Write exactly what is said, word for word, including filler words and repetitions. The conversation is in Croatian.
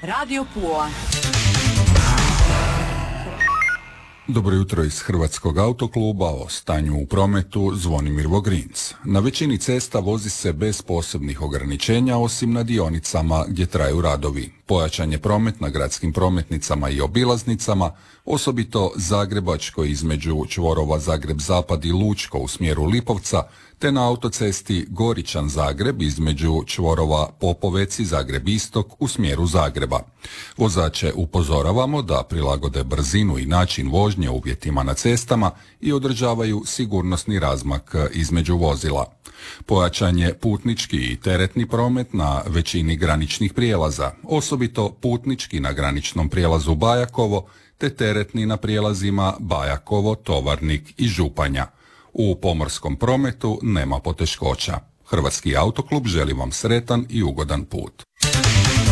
Radio Pula. Dobro jutro iz Hrvatskog autokluba, o stanju u prometu Zvonimir Vogrinc. Na većini cesta vozi se bez posebnih ograničenja, osim na dionicama gdje traju radovi. Pojačan je promet na gradskim prometnicama i obilaznicama, osobito Zagrebačkoj između čvorova Zagreb-Zapad i Lučko u smjeru Lipovca, te na autocesti Goričan-Zagreb između čvorova Popovec i Zagreb-Istok u smjeru Zagreba. Vozače upozoravamo da prilagode brzinu i način vožnje uvjetima na cestama i održavaju sigurnosni razmak između vozila. Pojačan je putnički i teretni promet na većini graničnih prijelaza, osobito putnički na graničnom prijelazu Bajakovo, te teretni na prijelazima Bajakovo, Tovarnik i Županja. U pomorskom prometu nema poteškoća. Hrvatski autoklub želi vam sretan i ugodan put.